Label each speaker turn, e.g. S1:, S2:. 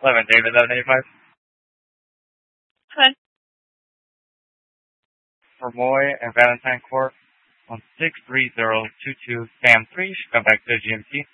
S1: 11 David 1185.
S2: Hi.
S1: For Moy and Valentine Court on 63022 Sam 3. Come back to GMT.